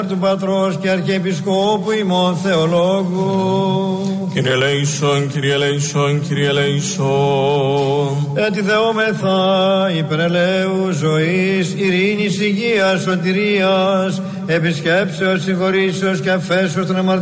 του Πατρός και Αρχιεπισκόπου ημών Θεολόγου. Κύριε ελέησον, Κύριε ελέησον, Κύριε ελέησον. Έτι δεόμεθα υπερελαίου ζωής, ειρήνης, υγείας, σωτηρίας, επισκέψεως, συγχωρήσεως και αφέσεως των αμαρτιών